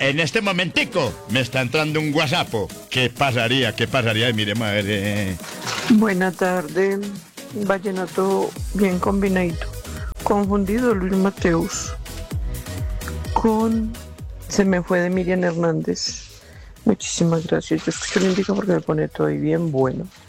en este momentico me está entrando un WhatsApp. ¿Qué pasaría? ¿Qué pasaría? Mire, madre. Buena tarde, vallenato bien combinadito. Confundido Luis Mateus con Se me fue de Miriam Hernández. Muchísimas gracias. Yo escucho la indica porque me pone todo bien bueno.